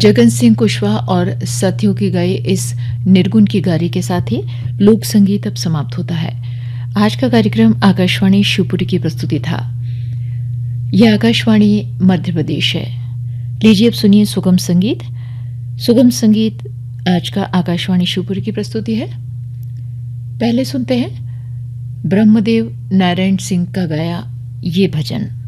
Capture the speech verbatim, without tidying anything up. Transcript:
जगन सिंह कुशवाहा और साथियों की गाई इस निर्गुण की गारी के साथ ही लोक संगीत अब समाप्त होता है। आज का कार्यक्रम आकाशवाणी शिवपुरी की प्रस्तुति था। यह आकाशवाणी मध्य प्रदेश है। लीजिए अब सुनिए सुगम संगीत। सुगम संगीत आज का आकाशवाणी शिवपुरी की प्रस्तुति है। पहले सुनते हैं ब्रह्मदेव नारायण सिंह का गाया ये भजन।